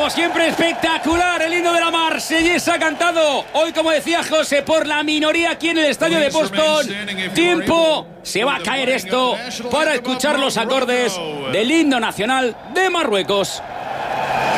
siempre, espectacular el himno de la Marsellesa cantado hoy, como decía José, por la minoría aquí en el estadio de Boston. Tiempo, se va a caer esto para escuchar los acordes del himno nacional de Marruecos.